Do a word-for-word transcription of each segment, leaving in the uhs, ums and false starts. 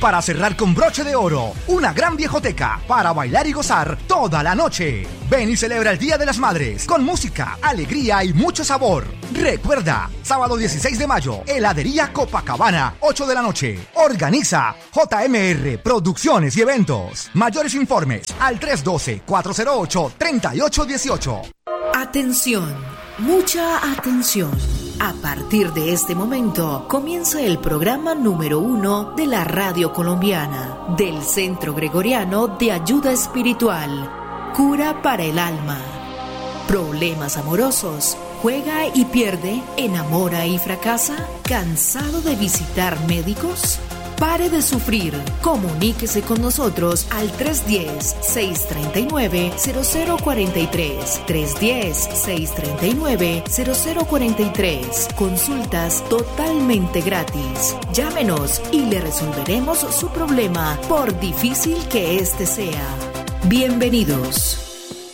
para cerrar con broche de oro. Una gran viejoteca para bailar y gozar toda la noche. Ven y celebra el Día de las Madres con música, alegría y mucho sabor. Recuerda, sábado dieciséis de mayo, heladería Copacabana, ocho de la noche. Organiza J M R Producciones y Eventos. Mayores informes al tres uno dos, cuatro cero ocho, tres ocho uno ocho. Atención, mucha atención. A partir de este momento comienza el programa número uno de la radio colombiana, del Centro Gregoriano de Ayuda Espiritual, Cura para el Alma. Problemas amorosos, juega y pierde, enamora y fracasa, ¿cansado de visitar médicos? Pare de sufrir, comuníquese con nosotros al tres uno cero, seis tres nueve, cero cero cuatro tres, tres uno cero, seis tres nueve, cero cero cuatro tres. Consultas totalmente gratis. Llámenos y le resolveremos su problema, por difícil que este sea. Bienvenidos.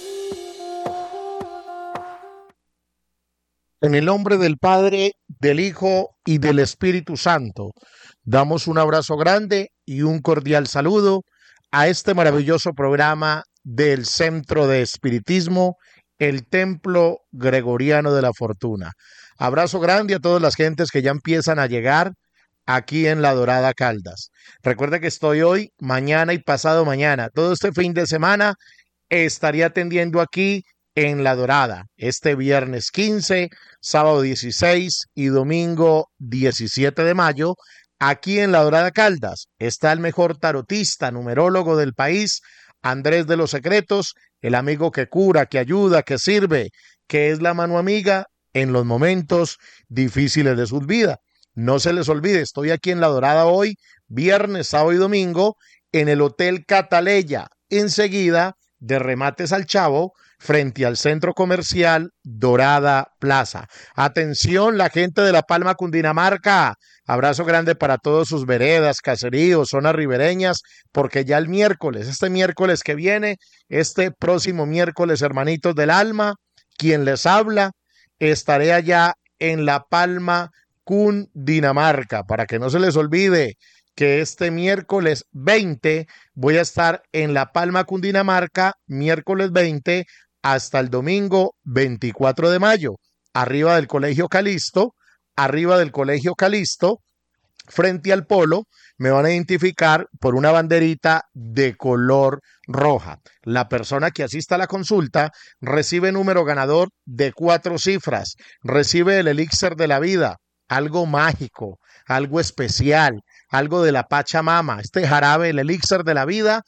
En el nombre del Padre, del Hijo y del Espíritu Santo, damos un abrazo grande y un cordial saludo a este maravilloso programa del Centro de Espiritismo, el Templo Gregoriano de la Fortuna. Abrazo grande a todas las gentes que ya empiezan a llegar aquí en La Dorada Caldas. Recuerda que estoy hoy, mañana y pasado mañana. Todo este fin de semana estaré atendiendo aquí en La Dorada, este viernes quince, sábado dieciséis y domingo diecisiete de mayo, aquí en La Dorada Caldas. Está el mejor tarotista, numerólogo del país, Andrés de los Secretos, el amigo que cura, que ayuda, que sirve, que es la mano amiga en los momentos difíciles de su vida. No se les olvide, estoy aquí en La Dorada hoy, viernes, sábado y domingo, en el Hotel Cataleya, enseguida de Remates al Chavo, frente al Centro Comercial Dorada Plaza. Atención, la gente de La Palma, Cundinamarca. Abrazo grande para todos sus veredas, caseríos, zonas ribereñas, porque ya el miércoles, este miércoles que viene, este próximo miércoles, hermanitos del alma, quien les habla, estaré allá en La Palma, Cundinamarca, para que no se les olvide que este miércoles veinte voy a estar en La Palma, Cundinamarca, miércoles veinte hasta el domingo veinticuatro de mayo, arriba del Colegio Calisto, arriba del Colegio Calisto, frente al Polo, me van a identificar por una banderita de color roja. La persona que asista a la consulta recibe número ganador de cuatro cifras, recibe el elixir de la vida, algo mágico, algo especial, algo de la Pachamama. Este jarabe, el elixir de la vida,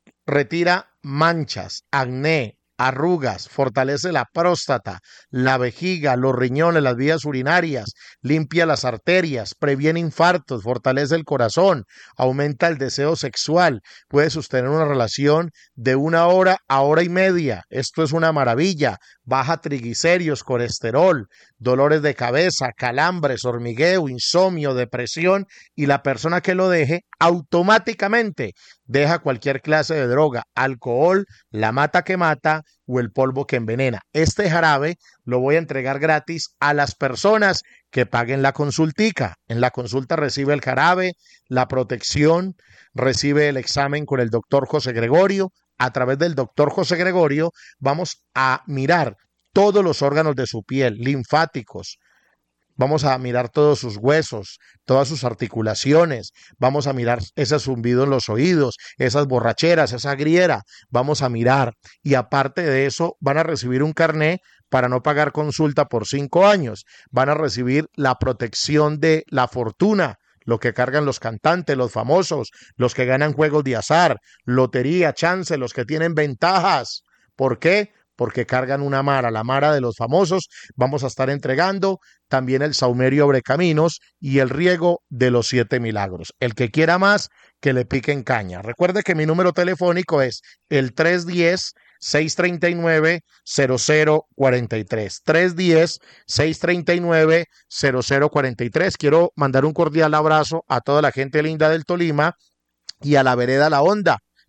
retira manchas, acné, arrugas, fortalece la próstata, la vejiga, los riñones, las vías urinarias, limpia las arterias, previene infartos, fortalece el corazón, aumenta el deseo sexual, puede sostener una relación de una hora a hora y media. Esto es una maravilla. Baja triglicéridos, colesterol, dolores de cabeza, calambres, hormigueo, insomnio, depresión, y la persona que lo deje automáticamente deja cualquier clase de droga, alcohol, la mata que mata o el polvo que envenena. Este jarabe lo voy a entregar gratis a las personas que paguen la consultica. En la consulta recibe el jarabe, la protección, recibe el examen con el doctor José Gregorio. A través del doctor José Gregorio vamos a mirar todos los órganos de su piel, linfáticos, vamos a mirar todos sus huesos, todas sus articulaciones, vamos a mirar ese zumbido en los oídos, esas borracheras, esa griera, vamos a mirar, y aparte de eso van a recibir un carné para no pagar consulta por cinco años, van a recibir la protección de la fortuna, lo que cargan los cantantes, los famosos, los que ganan juegos de azar, lotería, chance, los que tienen ventajas. ¿Por qué? Porque cargan una mara, la mara de los famosos. Vamos a estar entregando también el saumerio abre caminos y el riego de los siete milagros. El que quiera más, que le pique en caña. Recuerde que mi número telefónico es el tres uno cero, seis tres nueve, cero cero cuatro tres. tres uno cero, seis tres nueve, cero cero cuatro tres. Quiero mandar un cordial abrazo a toda la gente linda del Tolima y a la vereda La Honda,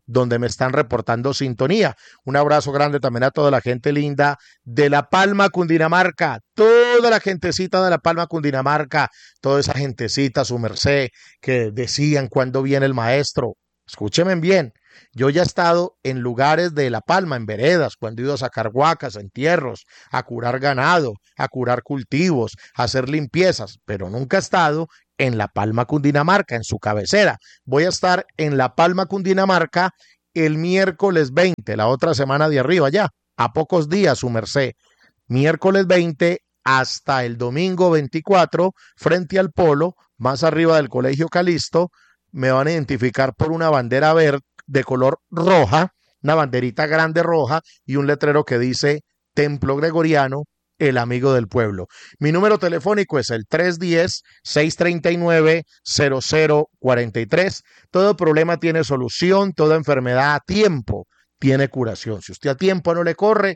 donde me están reportando sintonía. Un abrazo grande también a toda la gente linda de La Palma, Cundinamarca, toda la gentecita de La Palma, Cundinamarca, toda esa gentecita, su merced, que decían cuándo viene el maestro. Escúchenme bien, yo ya he estado en lugares de La Palma, en veredas, cuando he ido a sacar huacas, entierros, a curar ganado, a curar cultivos, a hacer limpiezas, pero nunca he estado en La Palma, Cundinamarca, en su cabecera. Voy a estar en La Palma, Cundinamarca, el miércoles veinte, la otra semana de arriba ya, a pocos días, su merced. Miércoles veinte hasta el domingo veinticuatro, frente al Polo, más arriba del Colegio Calisto, me van a identificar por una bandera verde de color roja, una banderita grande roja y un letrero que dice Templo Gregoriano, el amigo del pueblo. Mi número telefónico es el tres uno cero, seis tres nueve, cero cero cuatro tres. Todo problema tiene solución, toda enfermedad a tiempo tiene curación. Si usted a tiempo no le corre,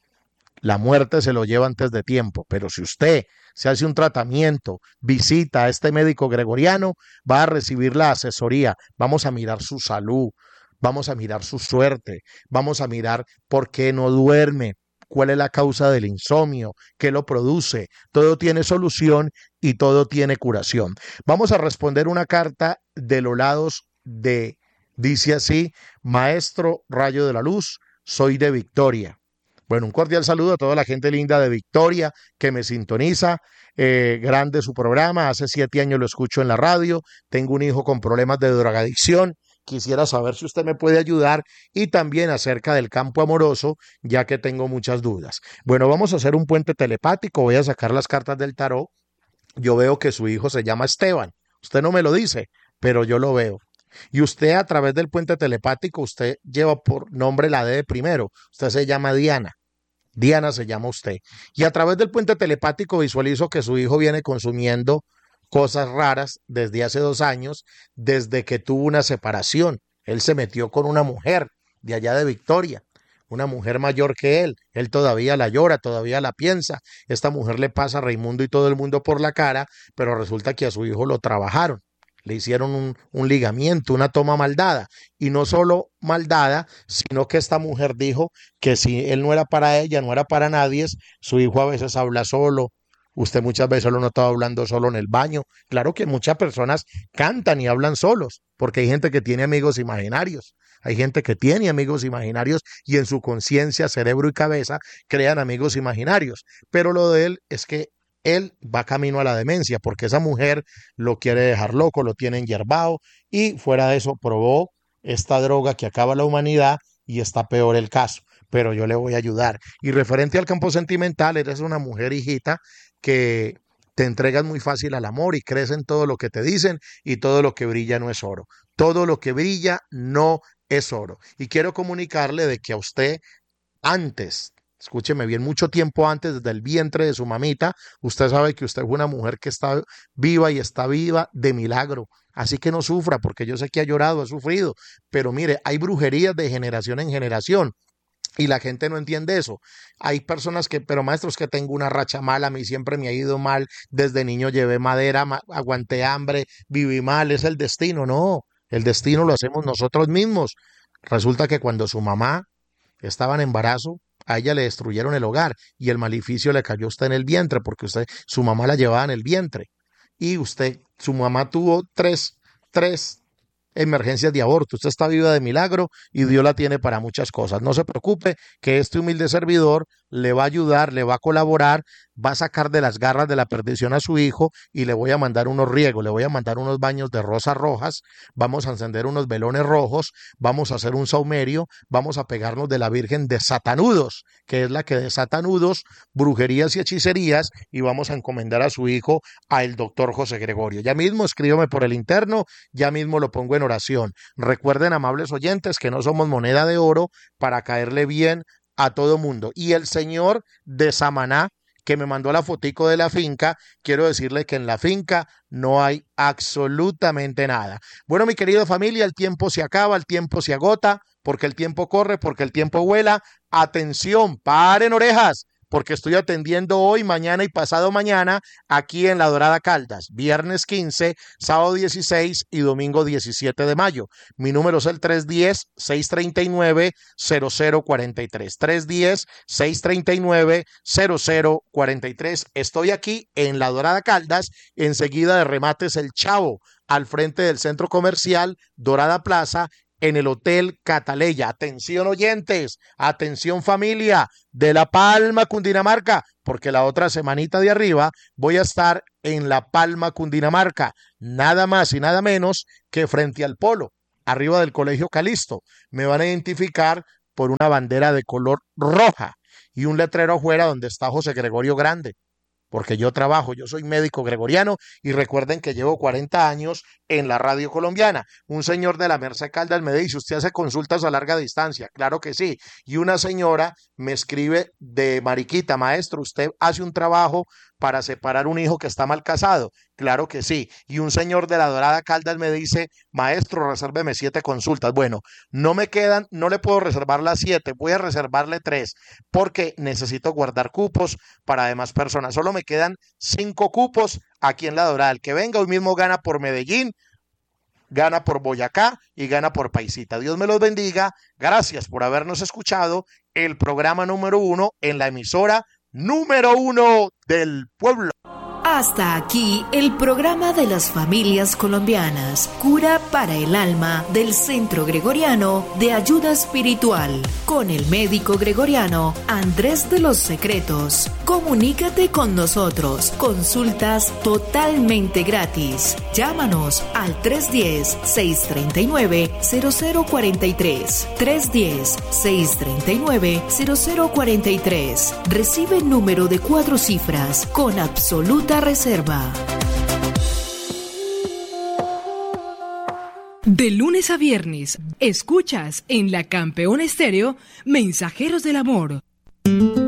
la muerte se lo lleva antes de tiempo, pero si usted se hace un tratamiento, visita a este médico gregoriano, va a recibir la asesoría, vamos a mirar su salud, vamos a mirar su suerte, vamos a mirar por qué no duerme, cuál es la causa del insomnio, qué lo produce. Todo tiene solución y todo tiene curación. Vamos a responder una carta de los lados de, dice así, Maestro Rayo de la Luz, soy de Victoria. Bueno, un cordial saludo a toda la gente linda de Victoria que me sintoniza. Eh, grande su programa, hace siete años lo escucho en la radio, tengo un hijo con problemas de drogadicción. Quisiera saber si usted me puede ayudar y también acerca del campo amoroso, ya que tengo muchas dudas. Bueno, vamos a hacer un puente telepático, voy a sacar las cartas del tarot. Yo veo que su hijo se llama Esteban. Usted no me lo dice, pero yo lo veo. Y usted a través del puente telepático, usted lleva por nombre la D de primero. Usted se llama Diana. Diana se llama usted. Y a través del puente telepático visualizo que su hijo viene consumiendo cosas raras desde hace dos años, desde que tuvo una separación. Él se metió con una mujer de allá de Victoria, una mujer mayor que él. Él todavía la llora, todavía la piensa. Esta mujer le pasa a Raimundo y todo el mundo por la cara, pero resulta que a su hijo lo trabajaron. Le hicieron un, un ligamiento, una toma maldada. Y no solo maldada, sino que esta mujer dijo que si él no era para ella, no era para nadie, su hijo a veces habla solo. Usted muchas veces lo notaba hablando solo en el baño. Claro que muchas personas cantan y hablan solos, porque hay gente que tiene amigos imaginarios. Hay gente que tiene amigos imaginarios y en su conciencia, cerebro y cabeza crean amigos imaginarios. Pero lo de él es que él va camino a la demencia, porque esa mujer lo quiere dejar loco, lo tiene enyerbado y fuera de eso probó esta droga que acaba la humanidad y está peor el caso. Pero yo le voy a ayudar. Y referente al campo sentimental, eres una mujer, hijita, que te entregas muy fácil al amor y crees en todo lo que te dicen y todo lo que brilla no es oro. Todo lo que brilla no es oro. Y quiero comunicarle de que a usted antes, escúcheme bien, mucho tiempo antes, desde el vientre de su mamita, usted sabe que usted fue una mujer que está viva y está viva de milagro. Así que no sufra, porque yo sé que ha llorado, ha sufrido. Pero mire, hay brujerías de generación en generación. Y la gente no entiende eso. Hay personas que, pero maestros, que tengo una racha mala, a mí siempre me ha ido mal, desde niño llevé madera, ma- aguanté hambre, viví mal, es el destino. No, el destino lo hacemos nosotros mismos. Resulta que cuando su mamá estaba en embarazo, a ella le destruyeron el hogar y el maleficio le cayó a usted en el vientre, porque usted, su mamá la llevaba en el vientre. Y usted, su mamá tuvo tres, tres emergencias de aborto. Usted está viva de milagro y Dios la tiene para muchas cosas. No se preocupe, que este humilde servidor le va a ayudar, le va a colaborar, va a sacar de las garras de la perdición a su hijo y le voy a mandar unos riegos, le voy a mandar unos baños de rosas rojas, vamos a encender unos velones rojos, vamos a hacer un saumerio, vamos a pegarnos de la Virgen de Satanudos, que es la que desata nudos, brujerías y hechicerías, y vamos a encomendar a su hijo al doctor José Gregorio. Ya mismo escríbame por el interno, ya mismo lo pongo en oración. Recuerden, amables oyentes, que no somos moneda de oro para caerle bien a todo mundo. Y el señor de Samaná, que me mandó la fotico de la finca, quiero decirle que en la finca no hay absolutamente nada. Bueno, mi querida familia, el tiempo se acaba, el tiempo se agota, porque el tiempo corre, porque el tiempo vuela. Atención, paren orejas, porque estoy atendiendo hoy, mañana y pasado mañana aquí en La Dorada Caldas, viernes quince, sábado dieciséis y domingo diecisiete de mayo. Mi número es el tres uno cero, seis tres nueve, cero cero cuatro tres, tres uno cero, seis tres nueve, cero cero cuatro tres. Estoy aquí en La Dorada Caldas, enseguida de Remates El Chavo, al frente del centro comercial Dorada Plaza, en el Hotel Cataleya. Atención oyentes, atención familia de La Palma, Cundinamarca, porque la otra semanita de arriba voy a estar en La Palma, Cundinamarca, nada más y nada menos que frente al Polo, arriba del Colegio Calisto. Me van a identificar por una bandera de color roja y un letrero afuera donde está José Gregorio Grande, porque yo trabajo, yo soy médico gregoriano y recuerden que llevo cuarenta años en la radio colombiana. Un señor de la Merced Caldas me dice, ¿usted hace consultas a larga distancia? Claro que sí. Y una señora me escribe de Mariquita, maestro, ¿usted hace un trabajo para separar un hijo que está mal casado? Claro que sí. Y un señor de la Dorada Caldas me dice, maestro, resérveme siete consultas. Bueno, no me quedan, no le puedo reservar las siete, voy a reservarle tres, porque necesito guardar cupos para demás personas. Solo me quedan cinco cupos aquí en La Dorada. El que venga hoy mismo gana por Medellín, gana por Boyacá y gana por Paisita. Dios me los bendiga. Gracias por habernos escuchado. El programa número uno en la emisora número uno del pueblo. Hasta aquí el programa de las familias colombianas, Cura para el Alma del Centro Gregoriano de Ayuda Espiritual, con el médico gregoriano Andrés de los Secretos. Comunícate con nosotros, consultas totalmente gratis. Llámanos al tres uno cero, seis tres nueve, cero cero cuatro tres, tres uno cero, seis tres nueve, cero cero cuatro tres. Recibe el número de cuatro cifras con absoluta reserva. De lunes a viernes, escuchas en La Campeona Estéreo Mensajeros del Amor.